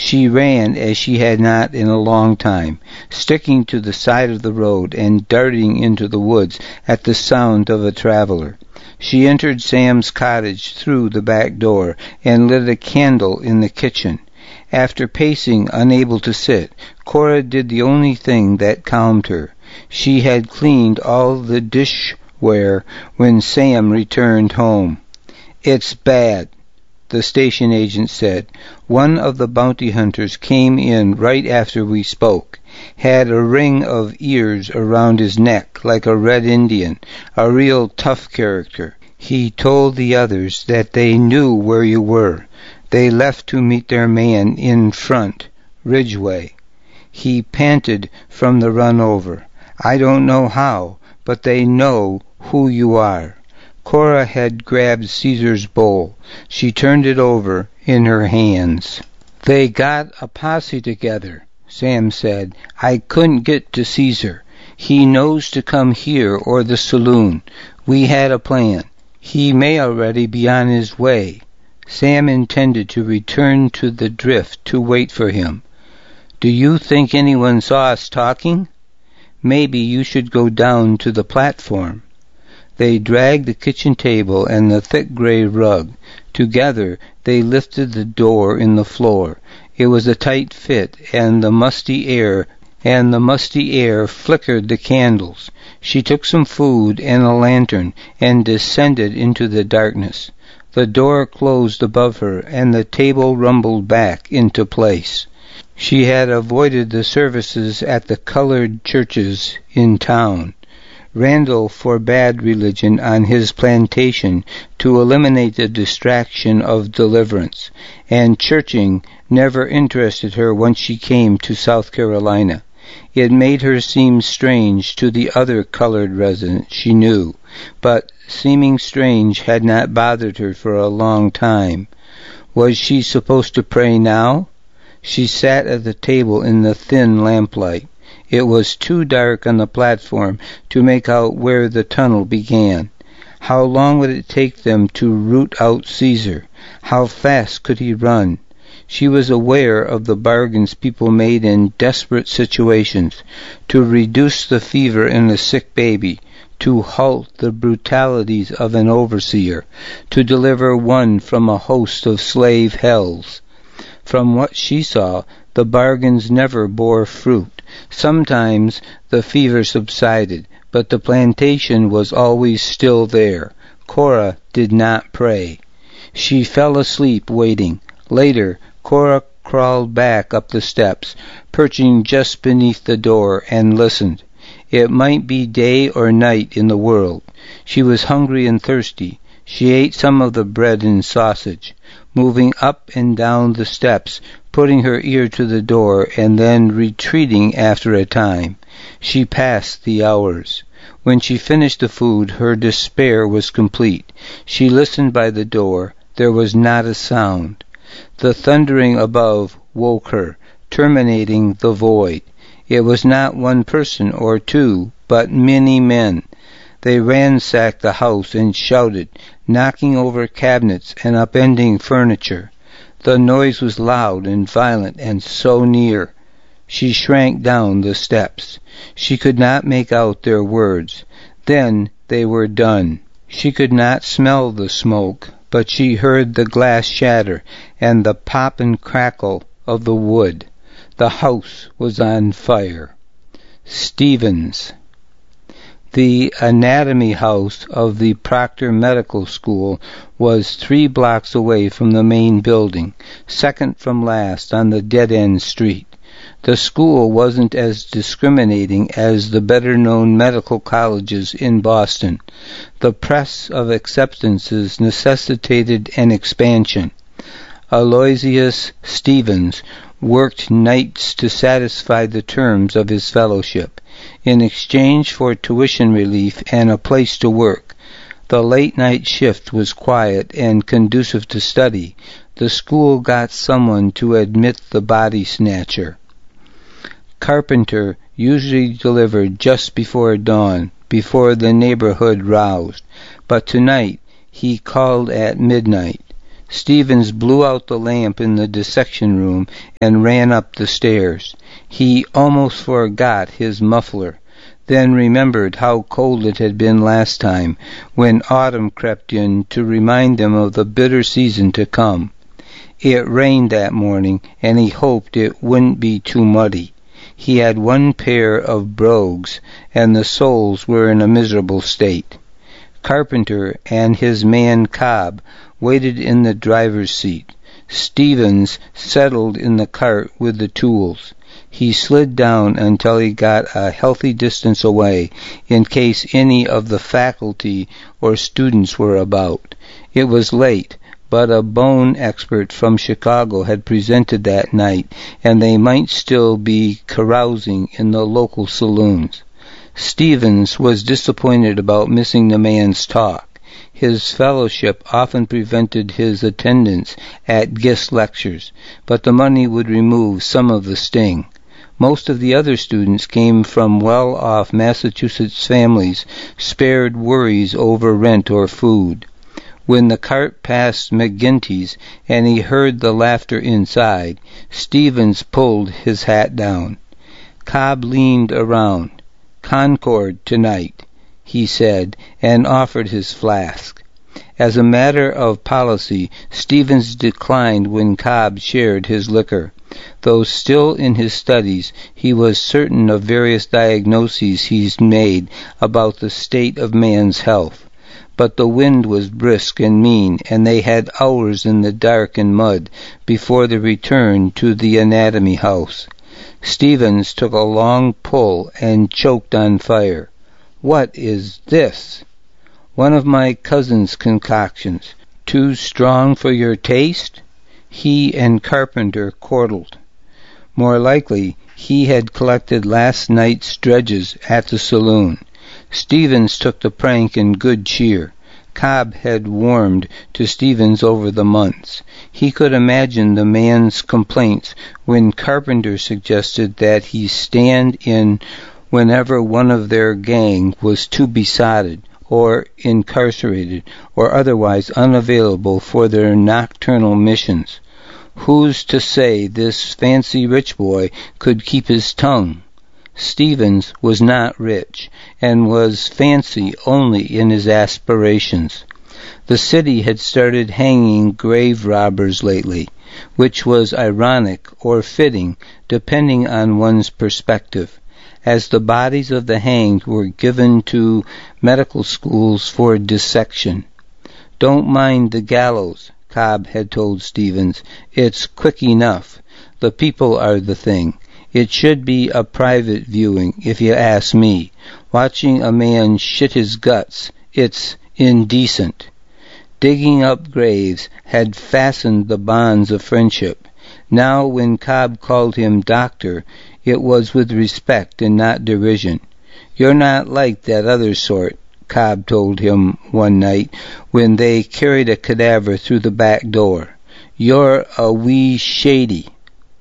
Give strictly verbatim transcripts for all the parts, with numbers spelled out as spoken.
She ran as she had not in a long time, sticking to the side of the road and darting into the woods at the sound of a traveler. She entered Sam's cottage through the back door and lit a candle in the kitchen. After pacing, unable to sit, Cora did the only thing that calmed her. She had cleaned all the dishware when Sam returned home. "It's bad," the station agent said. "One of the bounty hunters came in right after we spoke. Had a ring of ears around his neck like a Red Indian, a real tough character. He told the others that they knew where you were. They left to meet their man in front, Ridgeway. He panted from the run over. I don't know how, but they know who you are." Cora had grabbed Caesar's bowl. She turned it over in her hands. "They got a posse together," Sam said. "I couldn't get to Caesar. He knows to come here or the saloon. We had a plan. He may already be on his way." Sam intended to return to the drift to wait for him. "Do you think anyone saw us talking? Maybe you should go down to the platform." They dragged the kitchen table and the thick gray rug. Together they lifted the door in the floor. It was a tight fit, and the musty air and the musty air flickered the candles. She took some food and a lantern and descended into the darkness. The door closed above her, and the table rumbled back into place. She had avoided the services at the colored churches in town. Randall forbade religion on his plantation to eliminate the distraction of deliverance, and churching never interested her once she came to South Carolina. It made her seem strange to the other colored residents she knew, but seeming strange had not bothered her for a long time. Was she supposed to pray now? She sat at the table in the thin lamplight. It was too dark on the platform to make out where the tunnel began. How long would it take them to root out Caesar? How fast could he run? She was aware of the bargains people made in desperate situations, to reduce the fever in a sick baby, to halt the brutalities of an overseer, to deliver one from a host of slave hells. From what she saw, the bargains never bore fruit. Sometimes the fever subsided, but the plantation was always still there. Cora did not pray. She fell asleep waiting. Later, Cora crawled back up the steps, perching just beneath the door, and listened. It might be day or night in the world. She was hungry and thirsty. She ate some of the bread and sausage, moving up and down the steps, putting her ear to the door, and then retreating after a time. She passed the hours. When she finished the food, her despair was complete. She listened by the door. There was not a sound. The thundering above woke her, terminating the void. It was not one person or two, but many men. They ransacked the house and shouted, knocking over cabinets and upending furniture. The noise was loud and violent and so near. She shrank down the steps. She could not make out their words. Then they were done. She could not smell the smoke, but she heard the glass shatter and the pop and crackle of the wood. The house was on fire. Stevens. The anatomy house of the Proctor Medical School was three blocks away from the main building, second from last on the dead-end street. The school wasn't as discriminating as the better-known medical colleges in Boston. The press of acceptances necessitated an expansion. Aloysius Stevens worked nights to satisfy the terms of his fellowship. In exchange for tuition relief and a place to work, the late-night shift was quiet and conducive to study. The school got someone to admit the body snatcher. Carpenter usually delivered just before dawn, before the neighborhood roused, but tonight he called at midnight. Stevens blew out the lamp in the dissection room and ran up the stairs. He almost forgot his muffler, then remembered how cold it had been last time, when autumn crept in to remind them of the bitter season to come. It rained that morning, and he hoped it wouldn't be too muddy. He had one pair of brogues, and the soles were in a miserable state. Carpenter and his man Cobb waited in the driver's seat. Stevens settled in the cart with the tools. He slid down until he got a healthy distance away, in case any of the faculty or students were about. It was late, but a bone expert from Chicago had presented that night, and they might still be carousing in the local saloons. Stevens was disappointed about missing the man's talk. His fellowship often prevented his attendance at Gist lectures, but the money would remove some of the sting. Most of the other students came from well-off Massachusetts families, spared worries over rent or food. When the cart passed McGinty's and he heard the laughter inside, Stevens pulled his hat down. Cobb leaned around. "Concord tonight," he said, and offered his flask. As a matter of policy, Stevens declined when Cobb shared his liquor. Though still in his studies, he was certain of various diagnoses he'd made about the state of man's health. But the wind was brisk and mean, and they had hours in the dark and mud before the return to the anatomy house. Stevens took a long pull and choked on fire. "What is this?" "One of my cousin's concoctions. Too strong for your taste?" He and Carpenter chortled. More likely, he had collected last night's dredges at the saloon. Stevens took the prank in good cheer. Cobb had warmed to Stevens over the months. He could imagine the man's complaints when Carpenter suggested that he stand in whenever one of their gang was too besotted, or incarcerated, or otherwise unavailable for their nocturnal missions. Who's to say this fancy rich boy could keep his tongue? Stevens was not rich, and was fancy only in his aspirations. The city had started hanging grave robbers lately, which was ironic or fitting, depending on one's perspective, as the bodies of the hanged were given to medical schools for dissection. "Don't mind the gallows," Cobb had told Stevens. "It's quick enough. The people are the thing. It should be a private viewing, if you ask me. Watching a man shit his guts, it's indecent." Digging up graves had fastened the bonds of friendship. Now when Cobb called him doctor, it was with respect and not derision. "You're not like that other sort," Cobb told him one night when they carried a cadaver through the back door. "You're a wee shady."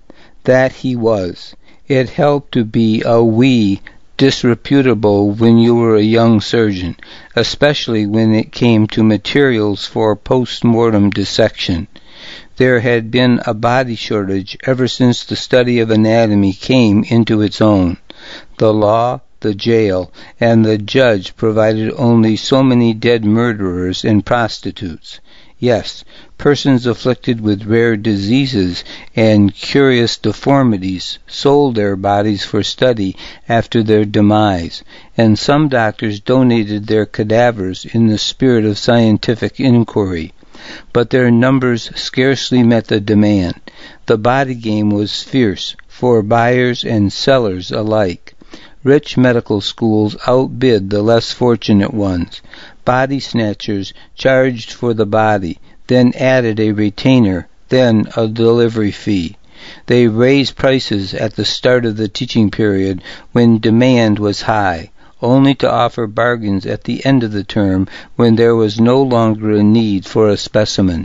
That he was. It helped to be a wee disreputable when you were a young surgeon, especially when it came to materials for post-mortem dissection. There had been a body shortage ever since the study of anatomy came into its own. The law, the jail, and the judge provided only so many dead murderers and prostitutes. Yes, persons afflicted with rare diseases and curious deformities sold their bodies for study after their demise, and some doctors donated their cadavers in the spirit of scientific inquiry. But their numbers scarcely met the demand. The body game was fierce for buyers and sellers alike. Rich medical schools outbid the less fortunate ones. Body snatchers charged for the body, then added a retainer, then a delivery fee. They raised prices at the start of the teaching period when demand was high, only to offer bargains at the end of the term when there was no longer a need for a specimen.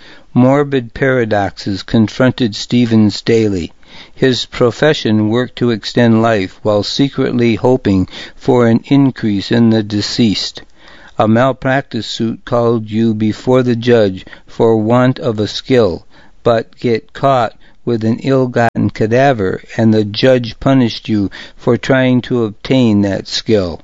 Morbid paradoxes confronted Stevens daily. His profession worked to extend life while secretly hoping for an increase in the deceased. A malpractice suit called you before the judge for want of a skill, but get caught with an ill-gotten cadaver, and the judge punished you for trying to obtain that skill.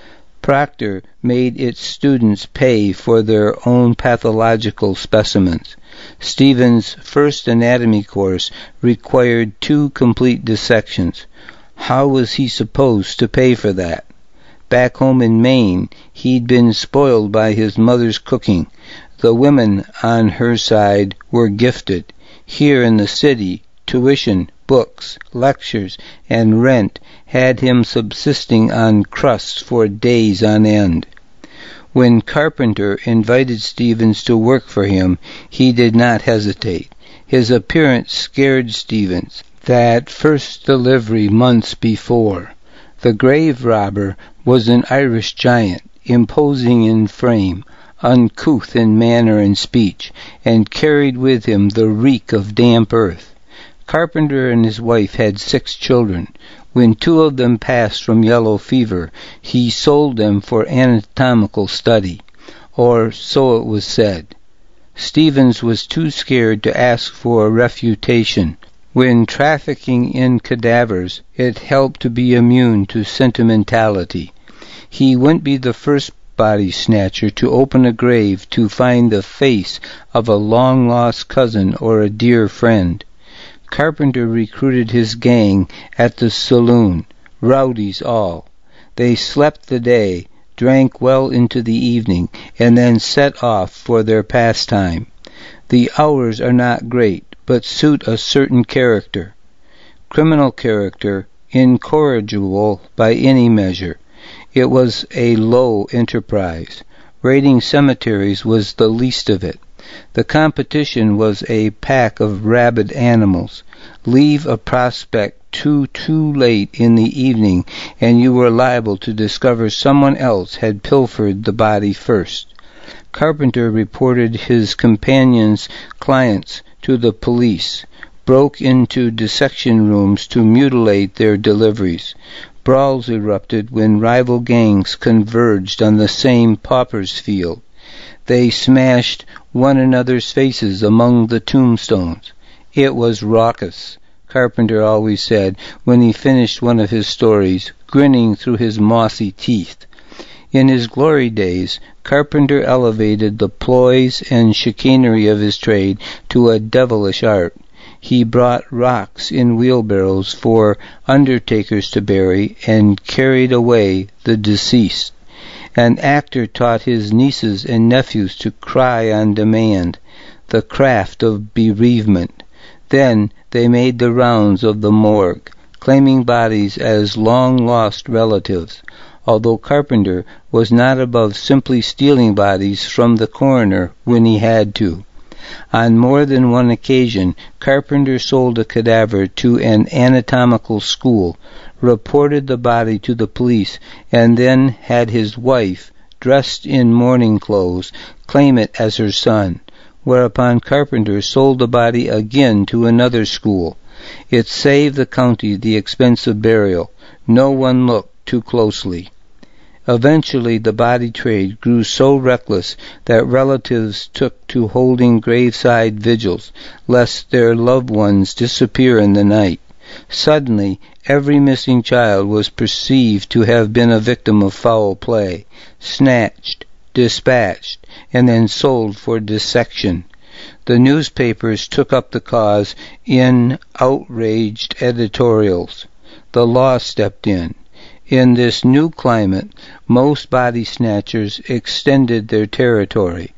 Proctor made its students pay for their own pathological specimens. Stevens' first anatomy course required two complete dissections. How was he supposed to pay for that? Back home in Maine, he'd been spoiled by his mother's cooking. The women on her side were gifted. Here in the city, tuition, books, lectures, and rent had him subsisting on crusts for days on end. When Carpenter invited Stevens to work for him, he did not hesitate. His appearance scared Stevens. That first delivery months before, the grave robber was an Irish giant, imposing in frame, uncouth in manner and speech, and carried with him the reek of damp earth. Carpenter and his wife had six children. When two of them passed from yellow fever, he sold them for anatomical study, or so it was said. Stevens was too scared to ask for a refutation. When trafficking in cadavers, it helped to be immune to sentimentality. He wouldn't be the first body snatcher to open a grave to find the face of a long-lost cousin or a dear friend. Carpenter recruited his gang at the saloon, rowdies all. They slept the day, drank well into the evening, and then set off for their pastime. The hours are not great, but suit a certain character. Criminal character, incorrigible by any measure. It was a low enterprise. Raiding cemeteries was the least of it. The competition was a pack of rabid animals. Leave a prospect too too late in the evening, and you were liable to discover someone else had pilfered the body first. Carpenter reported his companions' clients to the police, broke into dissection rooms to mutilate their deliveries. Brawls erupted when rival gangs converged on the same pauper's field. They smashed one another's faces among the tombstones. It was raucous, Carpenter always said when he finished one of his stories, grinning through his mossy teeth. In his glory days, Carpenter elevated the ploys and chicanery of his trade to a devilish art. He brought rocks in wheelbarrows for undertakers to bury and carried away the deceased. An actor taught his nieces and nephews to cry on demand, the craft of bereavement. Then they made the rounds of the morgue, claiming bodies as long-lost relatives, although Carpenter was not above simply stealing bodies from the coroner when he had to. On more than one occasion, Carpenter sold a cadaver to an anatomical school, reported the body to the police, and then had his wife, dressed in mourning clothes, claim it as her son, whereupon Carpenter sold the body again to another school. It saved the county the expense of burial. No one looked too closely. Eventually, the body trade grew so reckless that relatives took to holding graveside vigils, lest their loved ones disappear in the night. Suddenly, every missing child was perceived to have been a victim of foul play, snatched, dispatched, and then sold for dissection. The newspapers took up the cause in outraged editorials. The law stepped in. In this new climate, most body snatchers extended their territory,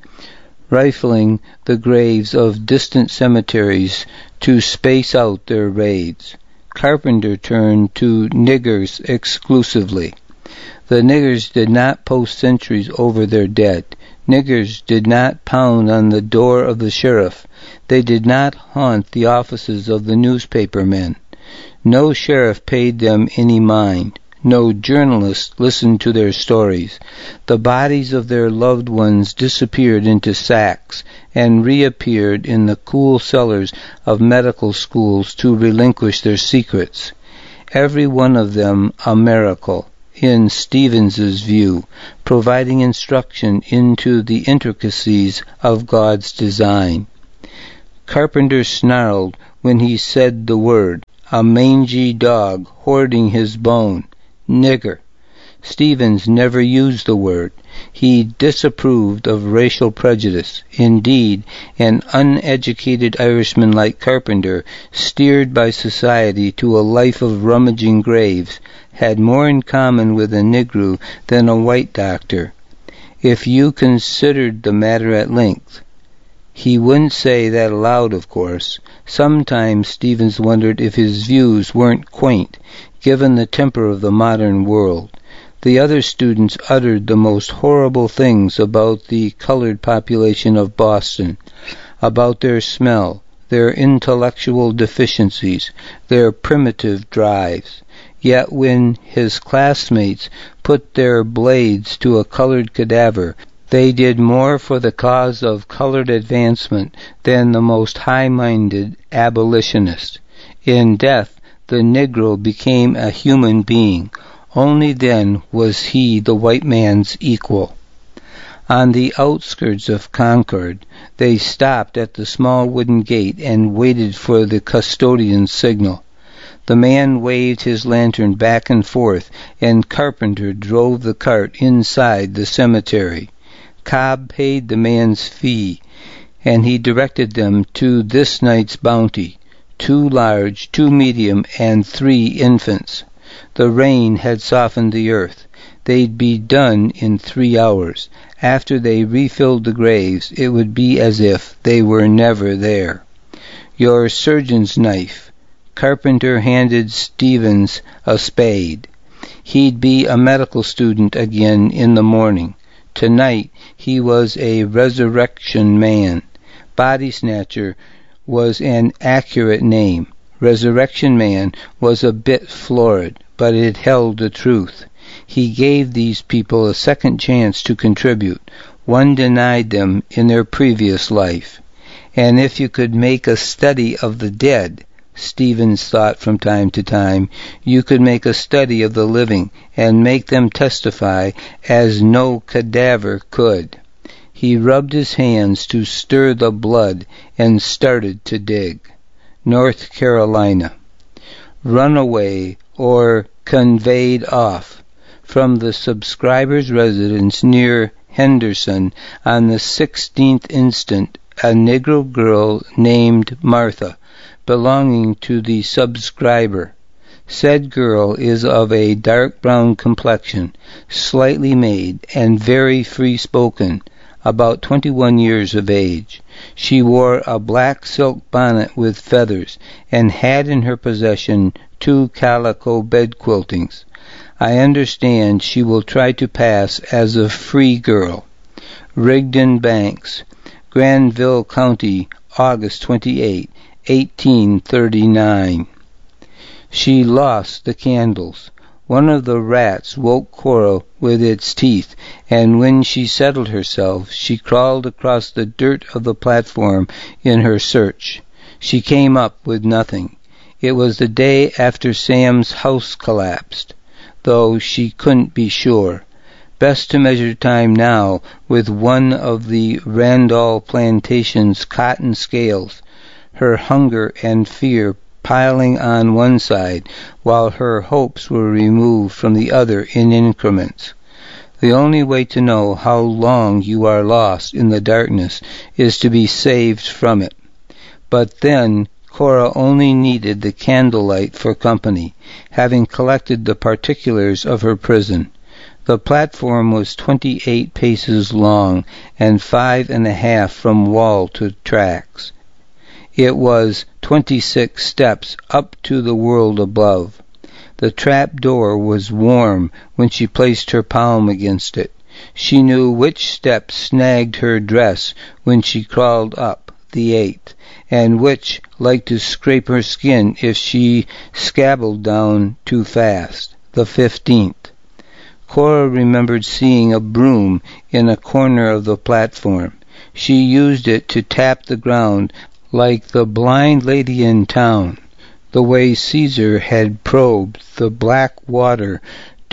rifling the graves of distant cemeteries to space out their raids. Carpenter turned to niggers exclusively. The niggers did not post sentries over their dead. Niggers did not pound on the door of the sheriff. They did not haunt the offices of the newspaper men. No sheriff paid them any mind. No journalist listened to their stories. The bodies of their loved ones disappeared into sacks and reappeared in the cool cellars of medical schools to relinquish their secrets. Every one of them a miracle. in Stevens's view, providing instruction into the intricacies of God's design. Carpenter snarled when he said the word, a mangy dog hoarding his bone. Nigger. Stevens never used the word. He disapproved of racial prejudice. Indeed, an uneducated Irishman like Carpenter, steered by society to a life of rummaging graves, had more in common with a Negro than a white doctor. If you considered the matter at length, he wouldn't say that aloud, of course. Sometimes Stevens wondered if his views weren't quaint, given the temper of the modern world. The other students uttered the most horrible things about the colored population of Boston, about their smell, their intellectual deficiencies, their primitive drives. Yet when his classmates put their blades to a colored cadaver, they did more for the cause of colored advancement than the most high-minded abolitionist. In death, the Negro became a human being. Only then was he the white man's equal. On the outskirts of Concord, they stopped at the small wooden gate and waited for the custodian's signal. The man waved his lantern back and forth, and Carpenter drove the cart inside the cemetery. Cobb paid the man's fee, and he directed them to this night's bounty, two large, two medium, and three infants. The rain had softened the earth. They'd be done in three hours. After they refilled the graves, it would be as if they were never there. Your surgeon's knife. Carpenter handed Stevens a spade. He'd be a medical student again in the morning. Tonight he was a resurrection man. Body snatcher was an accurate name. Resurrection man was a bit florid, but it held the truth. He gave these people a second chance to contribute, one denied them in their previous life. And if you could make a study of the dead, Stevens thought from time to time, you could make a study of the living and make them testify as no cadaver could. He rubbed his hands to stir the blood and started to dig. North Carolina. Runaway or conveyed off from the subscriber's residence near Henderson on the sixteenth instant, a Negro girl named Martha, belonging to the subscriber. Said girl is of a dark brown complexion, slightly made, and very free-spoken, about twenty-one years of age. She wore a black silk bonnet with feathers, and had in her possession two calico bed-quiltings. I understand she will try to pass as a free girl. Rigdon Banks, Granville County, August twenty-eighth, eighteen thirty-nine. She lost the candles. One of the rats woke Cora with its teeth, and when she settled herself, she crawled across the dirt of the platform in her search. She came up with nothing. It was the day after Sam's house collapsed, though she couldn't be sure. Best to measure time now with one of the Randall plantation's cotton scales, her hunger and fear piling on one side, while her hopes were removed from the other in increments. The only way to know how long you are lost in the darkness is to be saved from it. But then Cora only needed the candlelight for company, having collected the particulars of her prison. The platform was twenty-eight paces long and five and a half from wall to tracks. It was twenty-six steps up to the world above. The trap door was warm when she placed her palm against it. She knew which step snagged her dress when she crawled up, the eighth, and which liked to scrape her skin if she scabbled down too fast, the fifteenth. Cora remembered seeing a broom in a corner of the platform. She used it to tap the ground like the blind lady in town, the way Caesar had probed the black water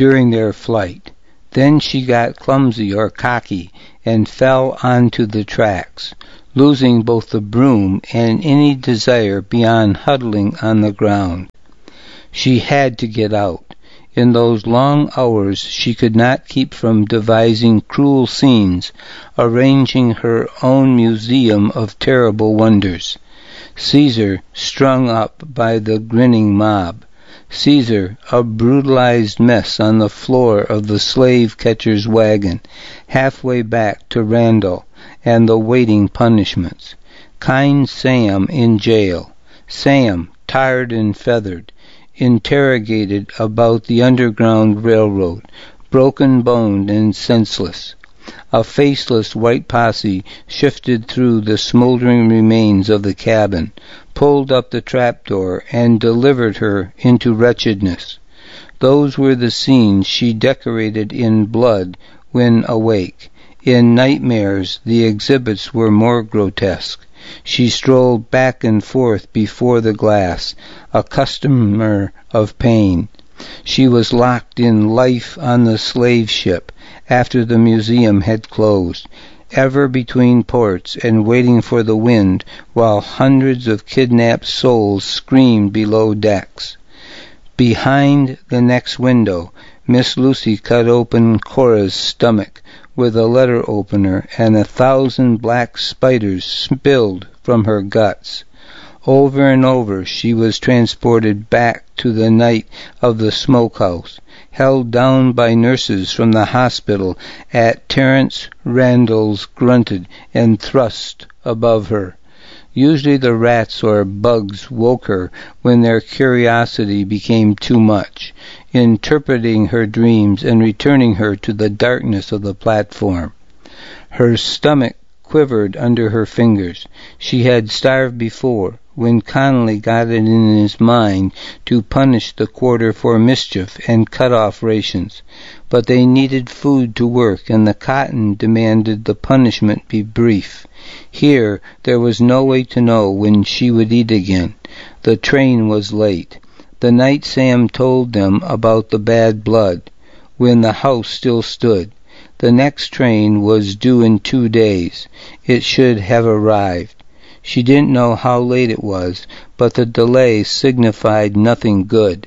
during their flight. Then she got clumsy or cocky and fell onto the tracks, losing both the broom and any desire beyond huddling on the ground. She had to get out. In those long hours she could not keep from devising cruel scenes, arranging her own museum of terrible wonders. Caesar strung up by the grinning mob. Caesar, a brutalized mess on the floor of the slave-catcher's wagon, halfway back to Randall and the waiting punishments. Kind Sam in jail. Sam, tired and feathered, interrogated about the Underground Railroad, broken-boned and senseless. A faceless white posse shifted through the smoldering remains of the cabin, pulled up the trapdoor, and delivered her into wretchedness. Those were the scenes she decorated in blood when awake. In nightmares the exhibits were more grotesque. She strolled back and forth before the glass, a customer of pain. She was locked in life on the slave ship after the museum had closed, ever between ports and waiting for the wind while hundreds of kidnapped souls screamed below decks. Behind the next window, Miss Lucy cut open Cora's stomach with a letter opener, and a thousand black spiders spilled from her guts. Over and over she was transported back to the night of the smokehouse, held down by nurses from the hospital at Terence Randall's grunted and thrust above her. Usually the rats or bugs woke her when their curiosity became too much, interpreting her dreams and returning her to the darkness of the platform. Her stomach quivered under her fingers. She had starved before, when Connolly got it in his mind to punish the quarter for mischief and cut off rations. But they needed food to work, and the cotton demanded the punishment be brief. Here there was no way to know when she would eat again. The train was late. The night Sam told them about the bad blood, when the house still stood. The next train was due in two days. It should have arrived. She didn't know how late it was, but the delay signified nothing good.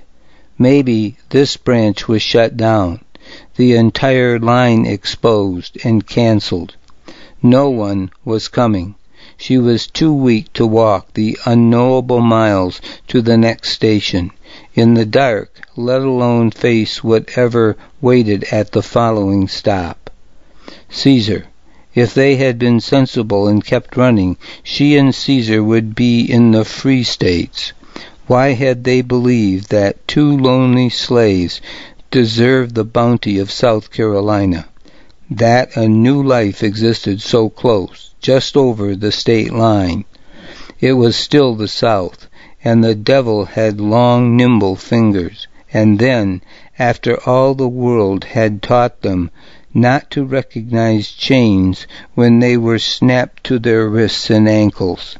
Maybe this branch was shut down, the entire line exposed and canceled. No one was coming. She was too weak to walk the unknowable miles to the next station, in the dark, let alone face whatever waited at the following stop. Caesar. If they had been sensible and kept running, she and Caesar would be in the Free States. Why had they believed that two lonely slaves deserved the bounty of South Carolina? That a new life existed so close, just over the state line. It was still the South, and the devil had long, nimble fingers. And then, after all the world had taught them not to recognize chains when they were snapped to their wrists and ankles.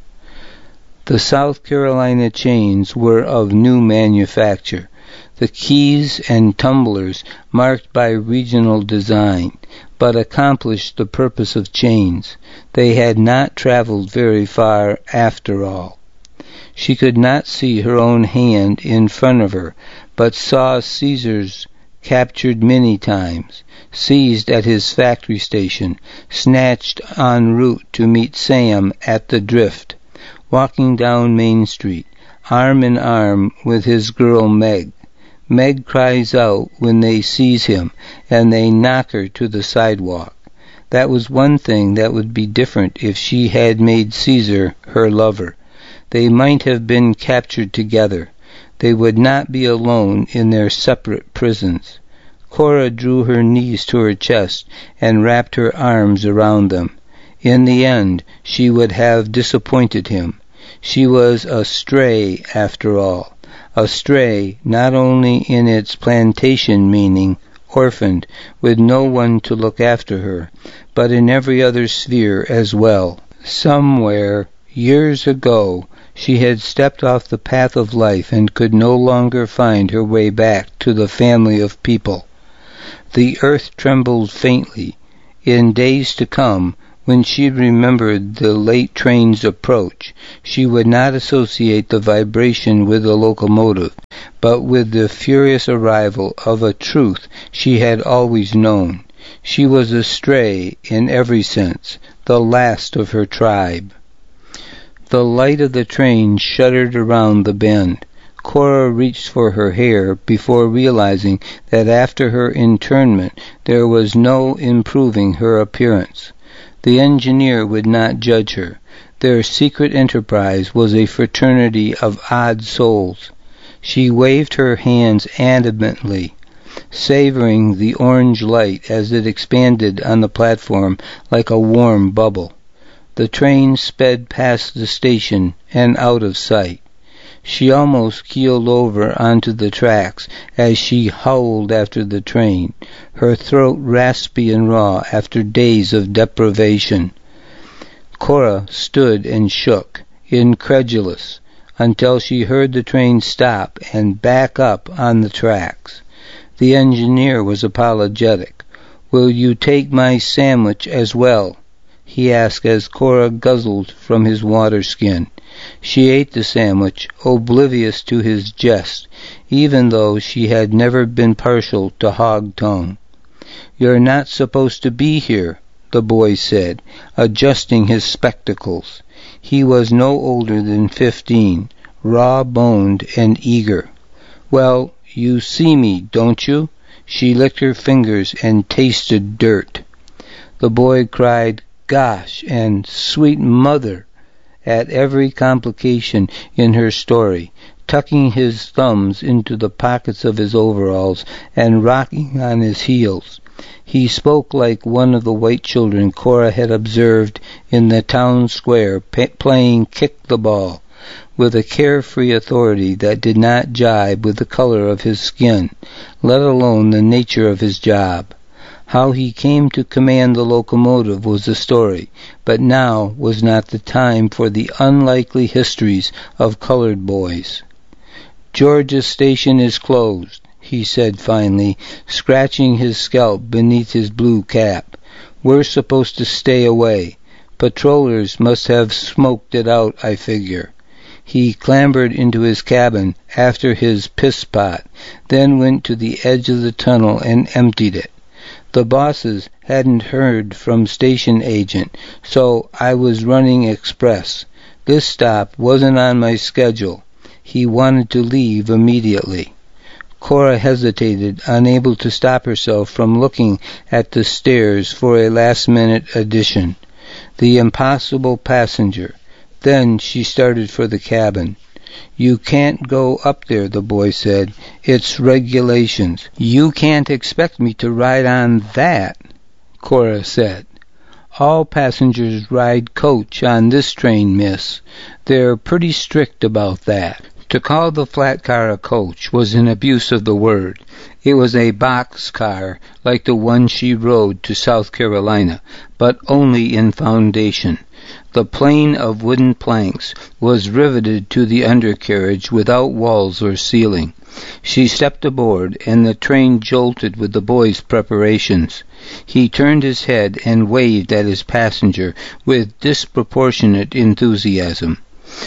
The South Carolina chains were of new manufacture, the keys and tumblers marked by regional design, but accomplished the purpose of chains. They had not traveled very far after all. She could not see her own hand in front of her, but saw Caesar's captured many times, seized at his factory station, snatched en route to meet Sam at the Drift, walking down Main Street, arm in arm with his girl Meg. Meg cries out when they seize him, and they knock her to the sidewalk. That was one thing that would be different if she had made Caesar her lover. They might have been captured together. They would not be alone in their separate prisons. Cora drew her knees to her chest and wrapped her arms around them. In the end, she would have disappointed him. She was a stray, after all. A stray not only in its plantation meaning, orphaned, with no one to look after her, but in every other sphere as well. Somewhere, years ago, she had stepped off the path of life and could no longer find her way back to the family of people. The earth trembled faintly. In days to come, when she remembered the late train's approach, she would not associate the vibration with a locomotive, but with the furious arrival of a truth she had always known. She was a stray in every sense, the last of her tribe. The light of the train shuddered around the bend. Cora reached for her hair before realizing that after her internment there was no improving her appearance. The engineer would not judge her. Their secret enterprise was a fraternity of odd souls. She waved her hands animatedly, savoring the orange light as it expanded on the platform like a warm bubble. The train sped past the station and out of sight. She almost keeled over onto the tracks as she howled after the train, her throat raspy and raw after days of deprivation. Cora stood and shook, incredulous, until she heard the train stop and back up on the tracks. The engineer was apologetic. "Will you take my sandwich as well?" he asked as Cora guzzled from his water skin. She ate the sandwich, oblivious to his jest, even though she had never been partial to hog tongue. "You're not supposed to be here," the boy said, adjusting his spectacles. He was no older than fifteen, raw-boned and eager. "Well, you see me, don't you?" She licked her fingers and tasted dirt. The boy cried, "Gosh," and "Sweet mother," at every complication in her story, tucking his thumbs into the pockets of his overalls and rocking on his heels. He spoke like one of the white children Cora had observed in the town square pa- playing kick-the-ball, with a carefree authority that did not jibe with the color of his skin, let alone the nature of his job. How he came to command the locomotive was the story, but now was not the time for the unlikely histories of colored boys. "Georgia Station is closed," he said finally, scratching his scalp beneath his blue cap. "We're supposed to stay away. Patrollers must have smoked it out, I figure." He clambered into his cabin after his piss pot, then went to the edge of the tunnel and emptied it. The bosses hadn't heard from station agent, so I was running express. This stop wasn't on my schedule. He wanted to leave immediately. Cora hesitated, unable to stop herself from looking at the stairs for a last-minute addition. The impossible passenger. Then she started for the cabin. "You can't go up there," the boy said. "It's regulations." "You can't expect me to ride on that," Cora said. "All passengers ride coach on this train, miss. They're pretty strict about that." To call the flat car a coach was an abuse of the word. It was a box car like the one she rode to South Carolina, but only in foundation. The plane of wooden planks was riveted to the undercarriage without walls or ceiling. She stepped aboard, and the train jolted with the boy's preparations. He turned his head and waved at his passenger with disproportionate enthusiasm.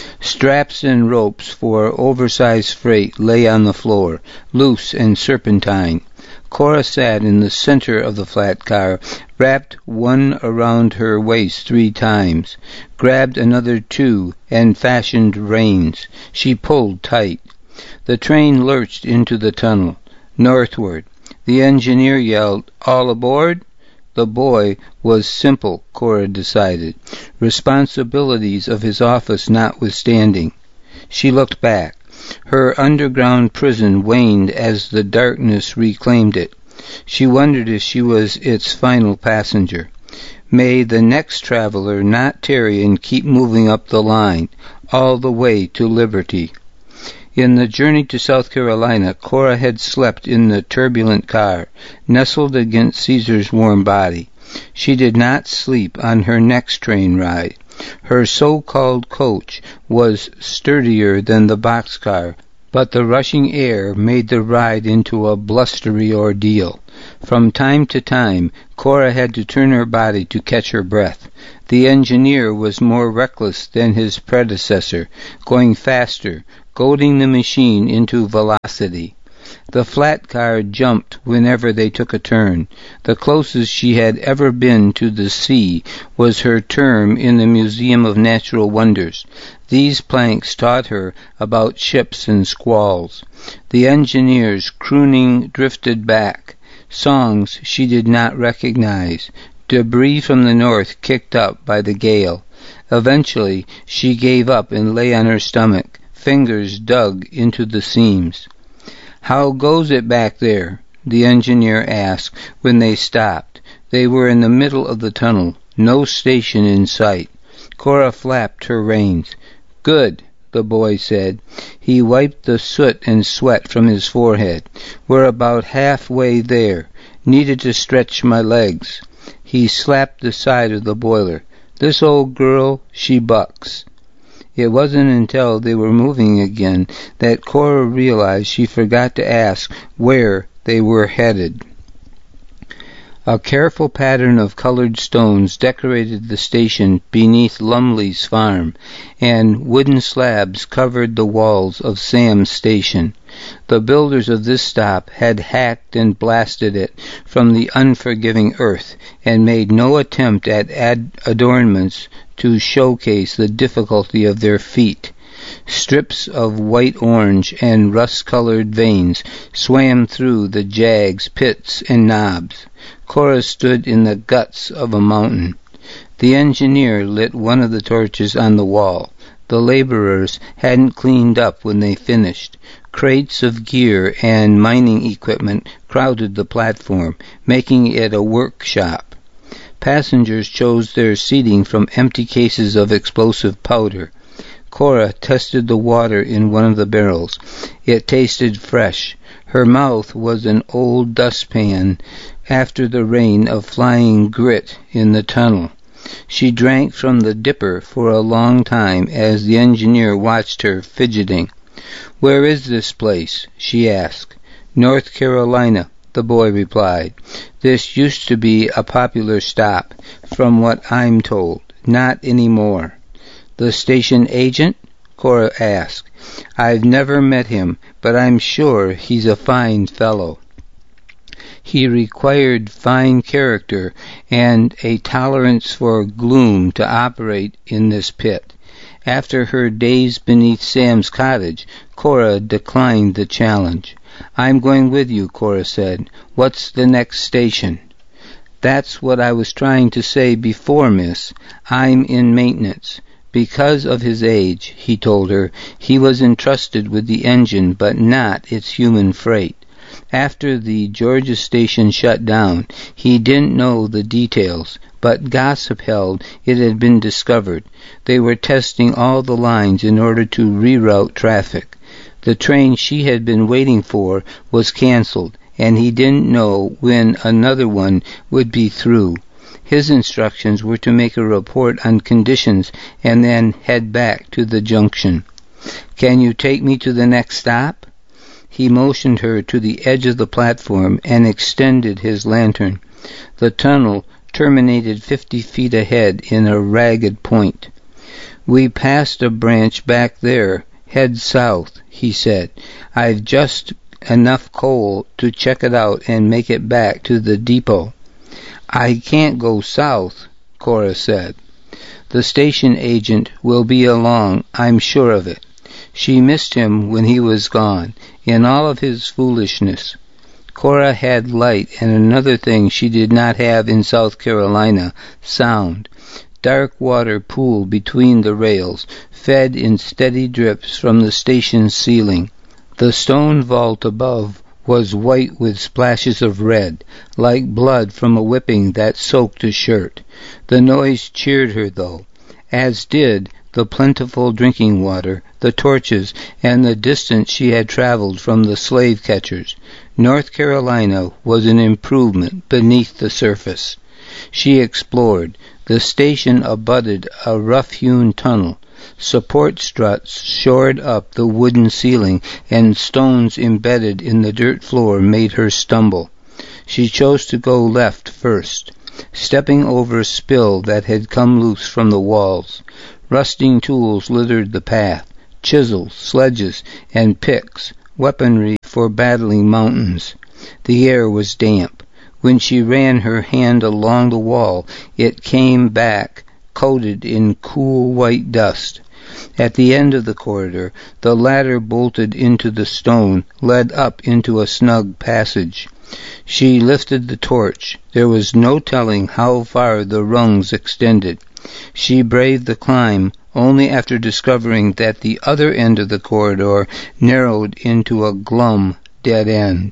Straps and ropes for oversized freight lay on the floor, loose and serpentine. Cora sat in the center of the flat car, wrapped one around her waist three times, grabbed another two, and fashioned reins. She pulled tight. The train lurched into the tunnel, northward. The engineer yelled, "All aboard?" The boy was simple, Cora decided, responsibilities of his office notwithstanding. She looked back. Her underground prison waned as the darkness reclaimed it. She wondered if she was its final passenger. May the next traveler not tarry and keep moving up the line, all the way to liberty. In the journey to South Carolina, Cora had slept in the turbulent car, nestled against Caesar's warm body. She did not sleep on her next train ride. Her so-called coach was sturdier than the boxcar, but the rushing air made the ride into a blustery ordeal. From time to time, Cora had to turn her body to catch her breath. The engineer was more reckless than his predecessor, going faster, goading the machine into velocity. The flat car jumped whenever they took a turn. The closest she had ever been to the sea was her term in the Museum of Natural Wonders. These planks taught her about ships and squalls. The engineer's crooning drifted back, songs she did not recognize, debris from the north kicked up by the gale. Eventually she gave up and lay on her stomach, fingers dug into the seams. "How goes it back there?" the engineer asked when they stopped. They were in the middle of the tunnel, no station in sight. Cora flapped her reins. "Good," the boy said. He wiped the soot and sweat from his forehead. "We're about halfway there. Needed to stretch my legs." He slapped the side of the boiler. "This old girl, she bucks." It wasn't until they were moving again that Cora realized she forgot to ask where they were headed. A careful pattern of colored stones decorated the station beneath Lumley's farm, and wooden slabs covered the walls of Sam's station. The builders of this stop had hacked and blasted it from the unforgiving earth, and made no attempt at ad- adornments to showcase the difficulty of their feat. Strips of white-orange and rust-colored veins swam through the jags, pits, and knobs. Cora stood in the guts of a mountain. The engineer lit one of the torches on the wall. The laborers hadn't cleaned up when they finished. Crates of gear and mining equipment crowded the platform, making it a workshop. Passengers chose their seating from empty cases of explosive powder. Cora tested the water in one of the barrels. It tasted fresh. Her mouth was an old dustpan after the rain of flying grit in the tunnel. She drank from the dipper for a long time as the engineer watched her fidgeting. "Where is this place?" she asked. "North Carolina," the boy replied. "This used to be a popular stop, from what I'm told. Not anymore." "The station agent?" Cora asked. "I've never met him, but I'm sure he's a fine fellow." He required fine character and a tolerance for gloom to operate in this pit. After her days beneath Sam's cottage, Cora declined the challenge. "I'm going with you," Cora said. "What's the next station?" "That's what I was trying to say before, miss. I'm in maintenance." Because of his age, he told her, he was entrusted with the engine but not its human freight. After the Georgia station shut down, he didn't know the details, but gossip held it had been discovered. They were testing all the lines in order to reroute traffic. The train she had been waiting for was canceled, and he didn't know when another one would be through. His instructions were to make a report on conditions and then head back to the junction. "Can you take me to the next stop?" He motioned her to the edge of the platform and extended his lantern. The tunnel terminated fifty feet ahead in a ragged point. "We passed a branch back there. Head south," he said. "I've just enough coal to check it out and make it back to the depot." "I can't go south," Cora said. "The station agent will be along, I'm sure of it." She missed him when he was gone, in all of his foolishness. Cora had light and another thing she did not have in South Carolina, sound. Dark water pooled between the rails, fed in steady drips from the station's ceiling. The stone vault above was white with splashes of red, like blood from a whipping that soaked a shirt. The noise cheered her, though, as did the plentiful drinking water, the torches, and the distance she had traveled from the slave catchers. North Carolina was an improvement beneath the surface. She explored. The station abutted a rough-hewn tunnel. Support struts shored up the wooden ceiling, and stones embedded in the dirt floor made her stumble. She chose to go left first, stepping over spill that had come loose from the walls. Rusting tools littered the path, chisels, sledges, and picks, weaponry for battling mountains. The air was damp. When she ran her hand along the wall, it came back, coated in cool white dust. At the end of the corridor, the ladder bolted into the stone, led up into a snug passage. She lifted the torch. There was no telling how far the rungs extended. She braved the climb, only after discovering that the other end of the corridor narrowed into a glum dead end.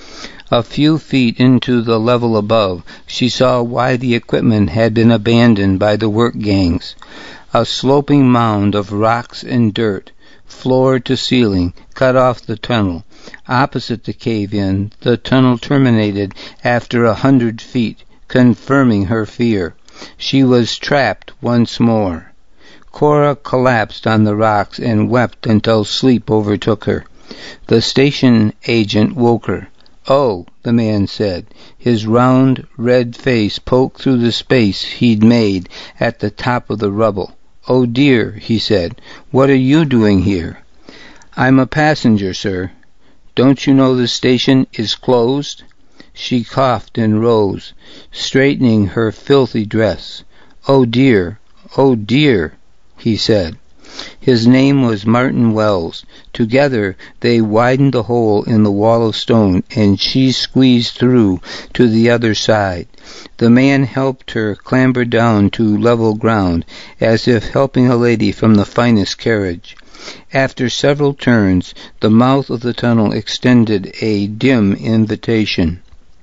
A few feet into the level above, she saw why the equipment had been abandoned by the work gangs. A sloping mound of rocks and dirt, floor to ceiling, cut off the tunnel. Opposite the cave-in, the tunnel terminated after a hundred feet, confirming her fear. She was trapped once more. Cora collapsed on the rocks and wept until sleep overtook her. The station agent woke her. "Oh," the man said. His round, red face poked through the space he'd made at the top of the rubble. "Oh dear," he said. "What are you doing here?" "I'm a passenger, sir." "Don't you know the station is closed?" She coughed and rose, straightening her filthy dress. "Oh dear, oh dear," he said. His name was Martin Wells. Together they widened the hole in the wall of stone, and she squeezed through to the other side. The man helped her clamber down to level ground, as if helping a lady from the finest carriage. After several turns, the mouth of the tunnel extended a dim invitation.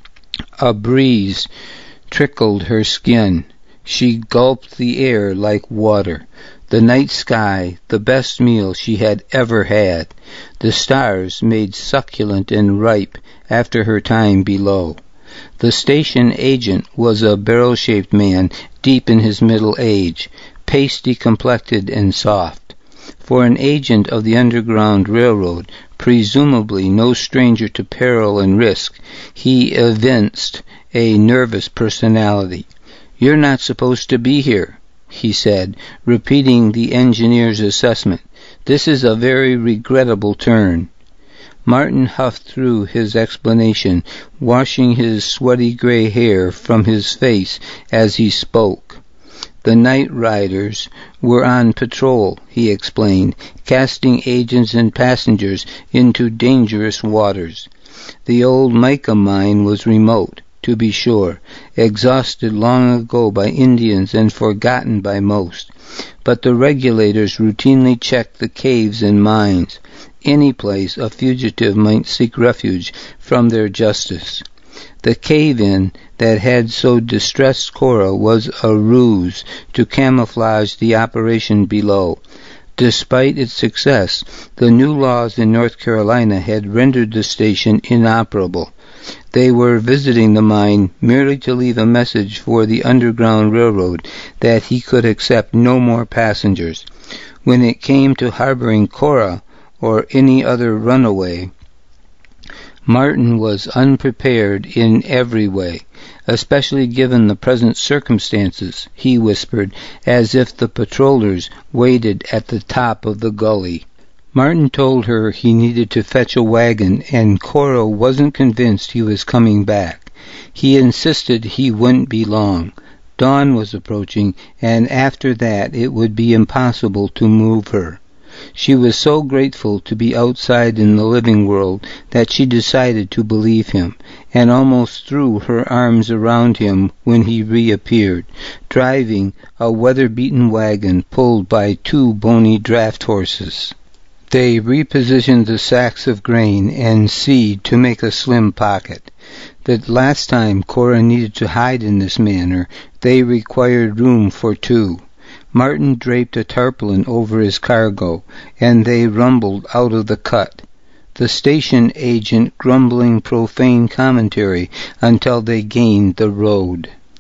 A breeze trickled her skin. She gulped the air like water. The night sky, the best meal she had ever had. The stars made succulent and ripe after her time below. The station agent was a barrel-shaped man deep in his middle age, pasty-complected and soft. For an agent of the Underground Railroad, presumably no stranger to peril and risk, he evinced a nervous personality. "You're not supposed to be here," he said, repeating the engineer's assessment. "This is a very regrettable turn." Martin huffed through his explanation, washing his sweaty gray hair from his face as he spoke. The night riders were on patrol, he explained, casting agents and passengers into dangerous waters. The old mica mine was remote, to be sure, exhausted long ago by Indians and forgotten by most. But the regulators routinely checked the caves and mines, any place a fugitive might seek refuge from their justice. The cave-in that had so distressed Cora was a ruse to camouflage the operation below. Despite its success, the new laws in North Carolina had rendered the station inoperable. They were visiting the mine merely to leave a message for the Underground Railroad that he could accept no more passengers. When it came to harboring Cora or any other runaway, Martin was unprepared in every way, especially given the present circumstances, he whispered, as if the patrollers waited at the top of the gully. Martin told her he needed to fetch a wagon, and Cora wasn't convinced he was coming back. He insisted he wouldn't be long. Dawn was approaching, and after that it would be impossible to move her. She was so grateful to be outside in the living world that she decided to believe him, and almost threw her arms around him when he reappeared, driving a weather-beaten wagon pulled by two bony draft horses. They repositioned the sacks of grain and seed to make a slim pocket. The last time Cora needed to hide in this manner, they required room for two. Martin draped a tarpaulin over his cargo, and they rumbled out of the cut, the station agent grumbling profane commentary until they gained the road.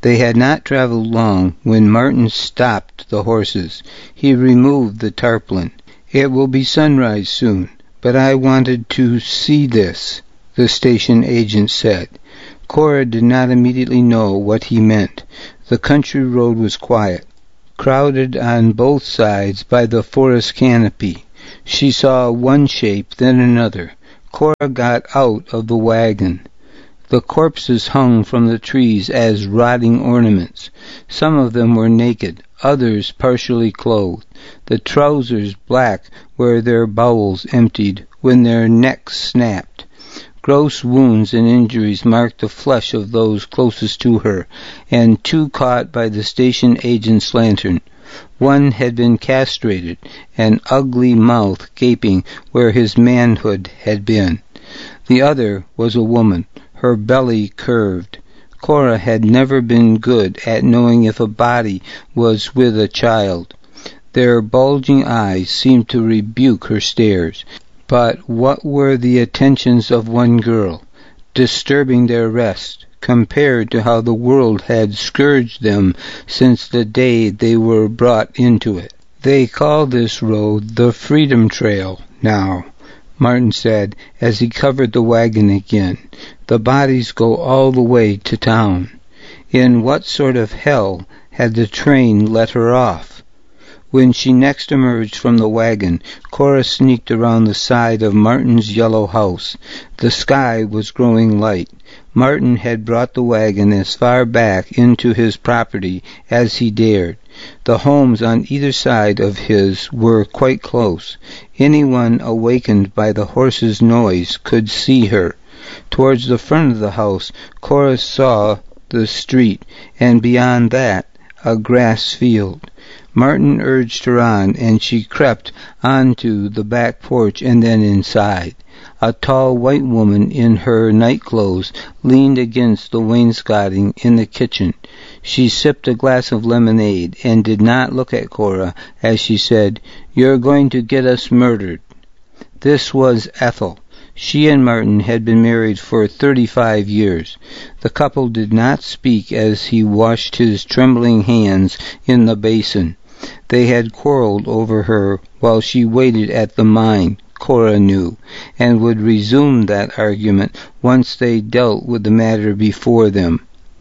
They had not traveled long when Martin stopped the horses. He removed the tarpaulin. "It will be sunrise soon, but I wanted to see this," the station agent said. Cora did not immediately know what he meant. The country road was quiet, crowded on both sides by the forest canopy. She saw one shape, then another. Cora got out of the wagon. The corpses hung from the trees as rotting ornaments. Some of them were naked, others partially clothed, the trousers black where their bowels emptied when their necks snapped. Gross wounds and injuries marked the flesh of those closest to her, and two caught by the station agent's lantern. One had been castrated, an ugly mouth gaping where his manhood had been. The other was a woman, her belly curved. Cora had never been good at knowing if a body was with a child. Their bulging eyes seemed to rebuke her stares. But what were the attentions of one girl, disturbing their rest, compared to how the world had scourged them since the day they were brought into it? "They call this road the Freedom Trail now," Martin said as he covered the wagon again. "The bodies go all the way to town." In what sort of hell had the train let her off? When she next emerged from the wagon, Cora sneaked around the side of Martin's yellow house. The sky was growing light. Martin had brought the wagon as far back into his property as he dared. The homes on either side of his were quite close. Anyone awakened by the horse's noise could see her. Towards the front of the house, Cora saw the street, and beyond that, a grass field. Martin urged her on, and she crept onto the back porch and then inside. A tall white woman in her night clothes leaned against the wainscoting in the kitchen. She sipped a glass of lemonade and did not look at Cora as she said, "You're going to get us murdered." This was Ethel. She and Martin had been married for thirty-five years. The couple did not speak as he washed his trembling hands in the basin. They had quarreled over her while she waited at the mine, Cora knew, and would resume that argument once they dealt with the matter before them.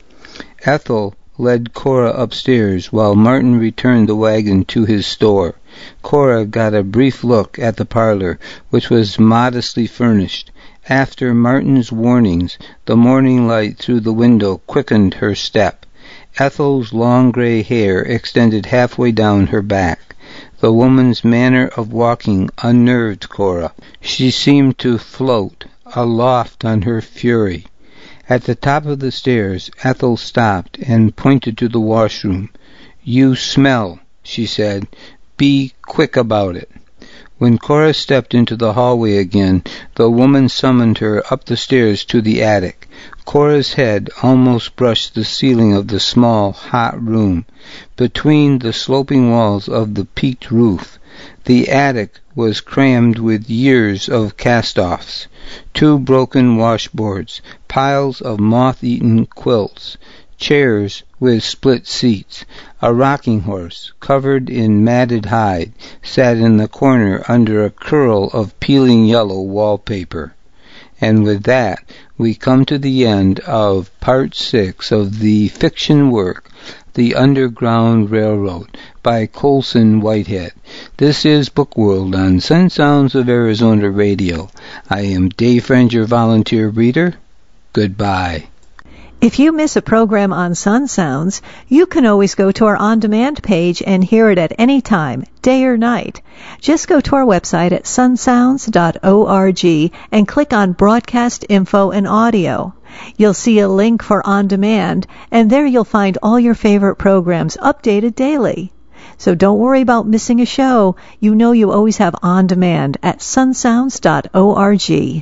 Ethel led Cora upstairs while Martin returned the wagon to his store. Cora got a brief look at the parlor, which was modestly furnished. After Martin's warnings, the morning light through the window quickened her step. Ethel's long gray hair extended halfway down her back. The woman's manner of walking unnerved Cora. She seemed to float aloft on her fury. At the top of the stairs, Ethel stopped and pointed to the washroom. "You smell," she said. "Be quick about it." When Cora stepped into the hallway again, the woman summoned her up the stairs to the attic. Cora's head almost brushed the ceiling of the small, hot room. Between the sloping walls of the peaked roof, the attic was crammed with years of cast-offs. Two broken washboards, piles of moth-eaten quilts, chairs with split seats. A rocking horse, covered in matted hide, sat in the corner under a curl of peeling yellow wallpaper. And with that, we come to the end of Part six of the fiction work, The Underground Railroad, by Colson Whitehead. This is Bookworld on Sun Sounds of Arizona Radio. I am Dave Friend, your volunteer reader. Goodbye. If you miss a program on Sun Sounds, you can always go to our on-demand page and hear it at any time, day or night. Just go to our website at sun sounds dot org and click on Broadcast Info and Audio. You'll see a link for On Demand, and there you'll find all your favorite programs updated daily. So don't worry about missing a show. You know you always have On Demand at sun sounds dot org.